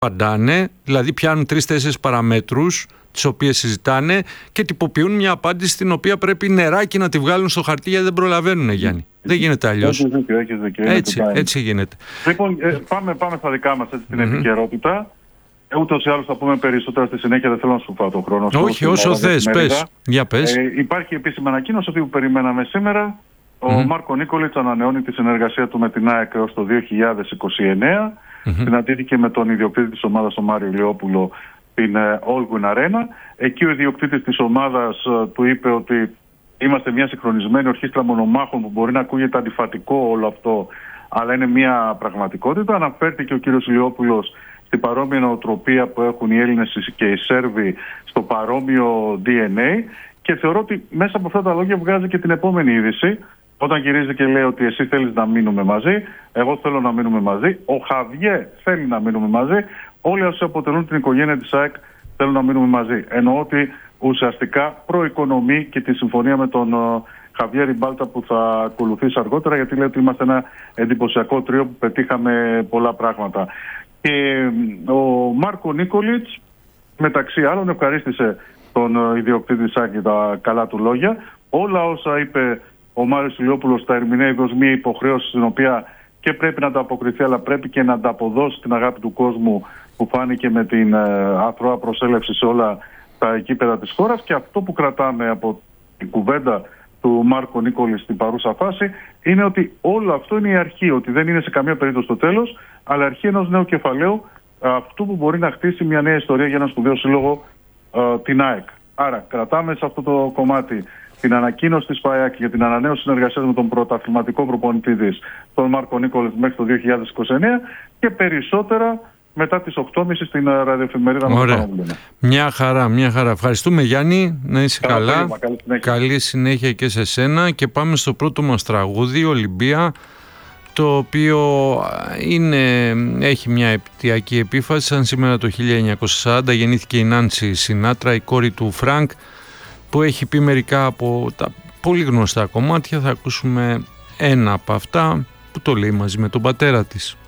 απαντάνε, δηλαδή πιάνουν 3-4 παραμέτρους τις οποίες συζητάνε και τυποποιούν μια απάντηση την οποία πρέπει νεράκι να τη βγάλουν στο χαρτί, γιατί δεν προλαβαίνουν, Γιάννη. Δεν γίνεται αλλιώς. Έτσι γίνεται. Λοιπόν, πάμε στα δικά μας, την επικαιρότητα. Ούτως ή άλλως θα πούμε περισσότερα στη συνέχεια, δεν θέλω να σου φάω τον χρόνο. Όχι, όσο θες, πες. Για πες. Υπάρχει επίσημη ανακοίνωση αυτή που περιμέναμε σήμερα. Ο Μάρκο Νίκολιτς ανανεώνει τη συνεργασία του με την ΑΕΚ έως το 2029. Συναντήθηκε με τον ιδιοκτήτη της ομάδας, τον Μάριο Λιόπουλο, στην Allwyn Arena. Εκεί ο ιδιοκτήτης της ομάδας του είπε ότι είμαστε μια συγχρονισμένη ορχήστρα μονομάχων, που μπορεί να ακούγεται αντιφατικό όλο αυτό, αλλά είναι μια πραγματικότητα. Αναφέρθηκε ο κύριος Λιόπουλος στην παρόμοια νοοτροπία που έχουν οι Έλληνες και οι Σέρβοι, στο παρόμοιο DNA, και θεωρώ ότι μέσα από αυτά τα λόγια βγάζει και την επόμενη είδηση, όταν γυρίζει και λέει ότι εσύ θέλεις να μείνουμε μαζί, εγώ θέλω να μείνουμε μαζί, ο Χαβιέ θέλει να μείνουμε μαζί, όλοι όσοι αποτελούν την οικογένεια της ΑΕΚ θέλουν να μείνουμε μαζί. Εννοώ ότι ουσιαστικά προοικονομεί και τη συμφωνία με τον Χαβιέ Ριμπάλτα που θα ακολουθήσει αργότερα, γιατί λέει ότι είμαστε ένα εντυπωσιακό τρίο που πετύχαμε πολλά πράγματα. Και ο Μάρκο Νίκολιτς, μεταξύ άλλων, ευχαρίστησε τον ιδιοκτήτη της ΑΕΚ για τα καλά του λόγια. Όλα όσα είπε ο Μάριος Λιόπουλος τα ερμηνεύει ως μια υποχρέωση στην οποία και πρέπει να ανταποκριθεί, αλλά πρέπει και να ανταποδώσει την αγάπη του κόσμου, που φάνηκε με την αθρώα προσέλευση σε όλα τα γήπεδα της χώρας. Και αυτό που κρατάμε από την κουβέντα του Μάρκο Νίκολιτς στην παρούσα φάση είναι ότι όλο αυτό είναι η αρχή, ότι δεν είναι σε καμία περίπτωση το τέλος, αλλά αρχή ενός νέου κεφαλαίου, αυτού που μπορεί να χτίσει μια νέα ιστορία για ένα σπουδαίο σύλλογο, την ΑΕΚ. Άρα κρατάμε σε αυτό το κομμάτι την ανακοίνωση της ΠΑΕΑΚ για την ανανέωση συνεργασίας με τον πρωταθληματικό προπονητή της, τον Μάρκο Νίκολιτς, μέχρι το 2029, και περισσότερα μετά τις 8.30 στην ραδιοεφημερίδα μας. Μια χαρά. Ευχαριστούμε, Γιάννη, να είσαι καλά. Καλή συνέχεια και σε σένα. Και πάμε στο πρώτο μας τραγούδι, Ολυμπία, το οποίο έχει μια επαιτειακή επίφαση. Σαν σήμερα το 1940 γεννήθηκε η Νάνση Σινάτρα, η κόρη του Φρανκ, που έχει πει μερικά από τα πολύ γνωστά κομμάτια. Θα ακούσουμε ένα από αυτά που το λέει μαζί με τον πατέρα της.